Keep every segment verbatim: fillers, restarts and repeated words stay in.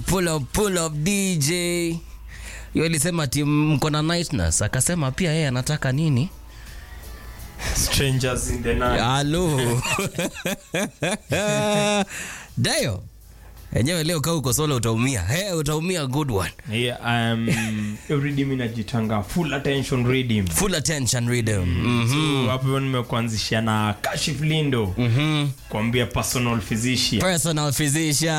Pull up, pull up D J. Yeye alisema ati mko na nightness, akasema pia yeye anataka nini? Strangers in the night. Hello. Dayo. Enyewe leo kama uko solo utaumia. Hey, utaumia good one. Yeah, um redeem inajitanga full attention redeem. Full attention redeem. Mm. Mm-hmm. So hapo nimekuanzishia na Kashif Lindo. Mhm. Kuambia personal physician. Personal physician.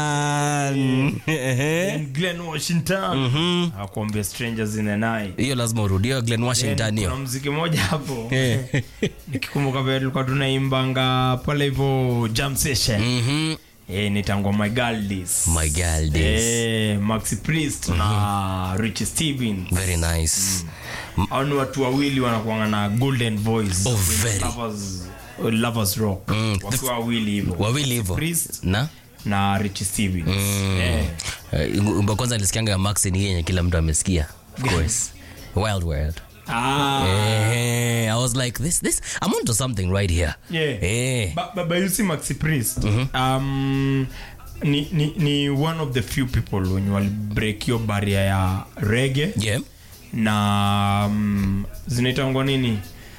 And Glenn Washington. Mhm. Akuambia strangers in the night. Hiyo lazima urudie Glenn Washington hiyo. Kuna muziki moja hapo. Nikikumbuka vile tulikuwa tunaimbanga pale hivyo jam session. Mhm. Eh, nitango My Girl This. My Girl This. Eh, Maxi Priest mm-hmm. na Rich Stevens. Very nice. Mm. Hao ni watu wawili wanakuanga na golden voice. Oh, very. Lovers, lovers rock. Mm. Watu wawili hivyo. Wawili hivyo. Priest na na Rich Stevens. Mm. Eh. Uh, kwanza nilisikianga Maxi ni yenye kila mtu amesikia. Of course. Wild World. Ah. Hey, I was like this this I'm onto something right here. Yeah. Hey. But but, but you see Maxi Priest. Mm-hmm. Um ni, ni ni one of the few people when you will break your barrier ya reggae. Yeah. Na um, zinaitangwa nini?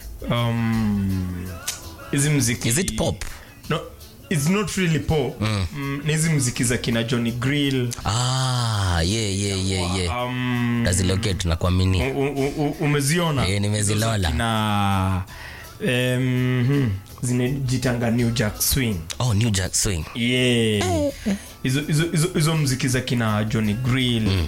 Um hizi muziki. Is it pop? No, it's not really pop. Mm. Mm, hizi muziki za kina Johnny Grill. Ah, yeah yeah yeah yeah. Um Dazilocate na kuamini. Umeziona? Eh, nimezilola. Na um zinajitanga New Jack Swing. Oh, New Jack Swing. Yeah. Hizo hizo hizo muziki za kina Johnny Grill. Mm.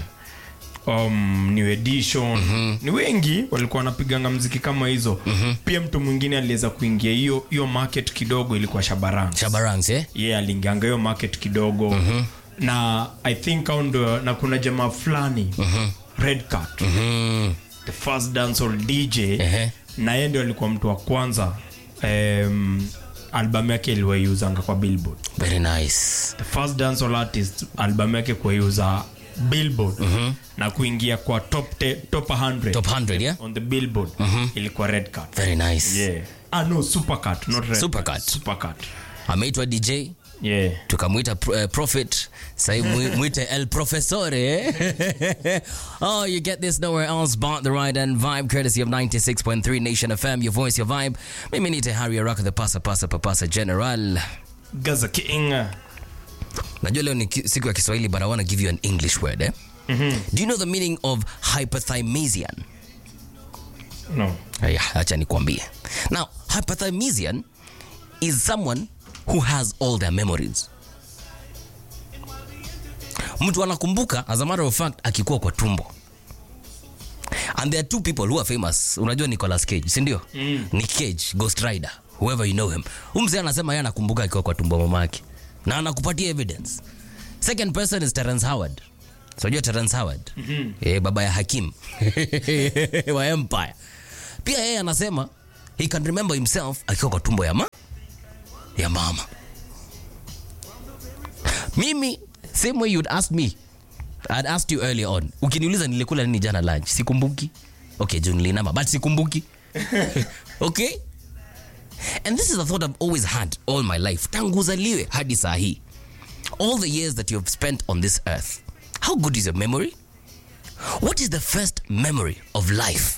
Um New Edition. Mm-hmm. Ni wengi walikuwa wanapiganga muziki kama hizo. Mm-hmm. Pia mtu mwingine aliweza kuingia hiyo hiyo market kidogo, ilikuwa Shabarang. Shabarang, eh? Yeah, aliingianga hiyo market kidogo. Mm-hmm. Na I think on na kuna jamaa fulani. Mm-hmm. Red Cat. Mm-hmm. The first dancehall D J. Uh-huh. Na yeye ndio alikuwa mtu wa kwanza um album yake iliwauzanga kwa Billboard. Very nice. The first dancehall artist album yake kuuza Billboard. Mm-hmm. Na kuingia kwa top te, top one hundred. Top one hundred, yeah? On the Billboard. Mm-hmm. Ilikuwa Red Cat. Very nice. Yeah. Ah no, Supercat, not Red. Supercat. Supercat. Ameitwa D J. Yeah. Tukamuita uh, Prophet. Say muite El Professore. Oh, you get this nowhere else but the ride and vibe courtesy of ninety-six point three Nation F M, your voice, your vibe. Mimi nite Harry Araka, the pasa pasa papasa general. Gaza King. Najua leo ni siku ya Kiswahili, but I want to give you an English word, eh? Mm-hmm. Do you know the meaning of hypothymesian? No. Aya, acha nikwambie. Now, hypothymesian is someone who has all their memories. Mtu anakumbuka as a matter of fact akikuwa kwa tumbo. And there are two people who are famous. Unajua Nicolas Cage, si ndio? Mm. Nick Cage, Ghost Rider, whoever you know him. Umzee anasema yeye anakumbuka akiwa kwa tumbo mamake. Na anakupatia evidence. Second person is Terrence Howard. So unajua Terrence Howard? Mm-hmm. Eh, baba ya Hakim. Wa Empire. Pia yeye anasema he can remember himself akiwa kwa tumbo ya ma ya mama. Mimi, same way you'd ask me, I'd asked you earlier on. Ukiniuliza nilikula nini jana lunch, sikumbuki. Okay, June linama, but sikumbuki. Okay? And this is a thought I've always had all my life. Tangu uzaliwe hadi saa hii. All the years that you've spent on this earth. How good is your memory? What is the first memory of life?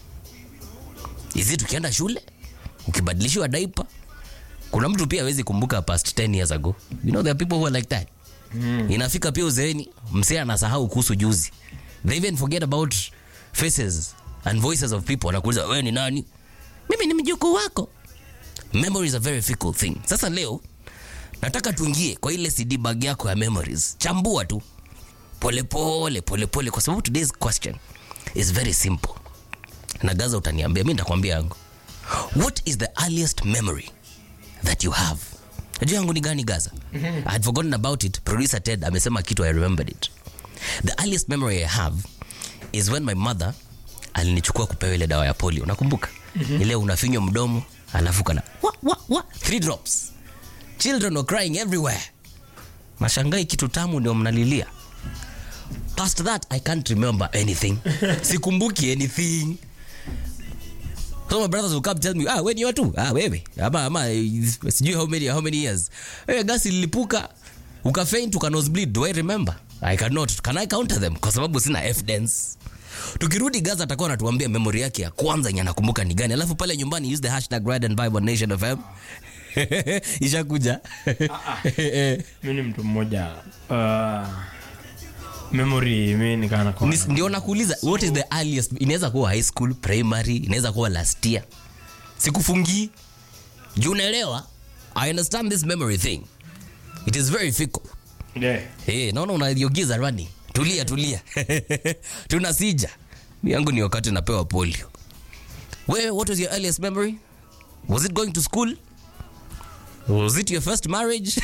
Is it ukienda shule? Ukibadilishwa diaper? Kuna mtu pia hawezi kumbuka past ten years ago. You know there are people who are like that. Mm. Inafika pia uzeeni, msee anasahau kuhusu juzi. They even forget about faces and voices of people. Anakuuliza wewe ni nani? Mimi ni mjukuu wako. Memory is a very fickle thing. Sasa leo nataka tuingie kwa ile C D bag yako ya memories. Chambua tu. Pole pole pole pole kwa sababu today's question is very simple. Na Gaza utaniambia, mimi nitakwambia yangu. What is the earliest memory that you have? Najua yangu ni gani Gaza? Mm-hmm. I had forgotten about it. Producer Ted amesema kitu, I remembered it. The earliest memory I have is when my mother alinichukua kupewa ile dawa ya polio. Unakumbuka? Mm-hmm. Ile unafinywa mdomo alafu kana wa wa wa three drops. Children were crying everywhere. Mashangai kitu tamu ndio mnalilia. Past that I can't remember anything. Sikumbuki anything. So my brothers will come tell me, ah, when you are two, ah, wewe, ama, ama, sijui how many, how many years. Wewe gasi lilipuka, ukafaint, uka nosebleed, do I remember? I cannot. Can I counter them? Kwa sababu sina evidence. Tukirudi Gaza atakuwa anatuambia memory yake ya kwanza yenye anakumbuka ni gani. Alafu pale nyumbani use the hashtag Ride and Vibe on Nation F M. Ishakuja. Mimi ni mtu mmoja uh, memory mimi nikana kwa. Ndio nakuuliza what is the earliest? Inaweza kuwa high school, primary, inaweza kuwa last year. Sikufungi. Juu unaelewa? I understand this memory thing. It is very fickle. Yeah. Eh, naona unayogeza rani. Tulia tulia. Tunasija. Mimi yangu ni wakati napewa polio. Wewe, what was your earliest memory? Was it going to school? Was it your first marriage?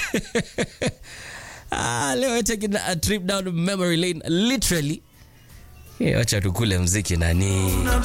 Ah, leo taking a trip down memory lane literally. Eh, acha tukule muziki nani.